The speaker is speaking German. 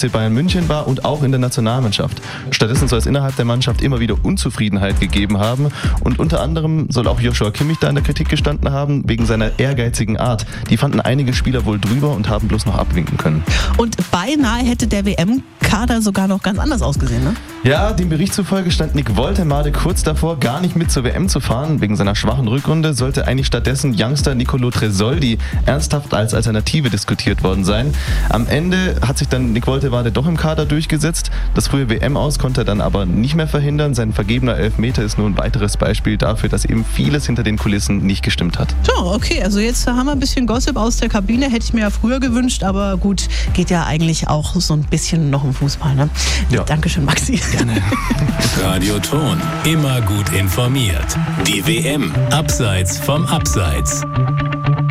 FC Bayern München war und auch in der Nationalmannschaft. Stattdessen soll es innerhalb der Mannschaft immer wieder Unzufriedenheit gegeben haben und unter anderem soll auch Joshua Kimmich da in der Kritik gestanden haben, wegen seiner ehrgeizigen Art. Die fanden einige Spieler wohl drüber und haben bloß noch abwinken können. Und beinahe hätte der WM-Kader sogar noch ganz anders ausgesehen, ne? Ja, dem Bericht zufolge stand Nick Woltemade kurz davor, gar nicht mit zur WM zu fahren. Wegen seiner schwachen Rückrunde sollte eigentlich stattdessen Youngster Nicolo Tresoldi ernsthaft als Alternative diskutiert worden sein. Am Ende hat sich dann Nick Woltemade doch im Kader durchgesetzt. Das frühe WM-Aus konnte er dann aber nicht mehr verhindern. Sein vergebener Elfmeter ist nur ein weiteres Beispiel dafür, dass eben vieles hinter den Kulissen nicht gestimmt hat. So, okay, also jetzt haben wir ein bisschen Gossip aus der Kabine. Hätte ich mir ja früher gewünscht, aber gut, geht ja eigentlich auch so ein bisschen noch um Fußball, ne? Ja. Dankeschön, Maxi. Gerne. Radio Ton, immer gut informiert. Die WM, abseits vom Abseits.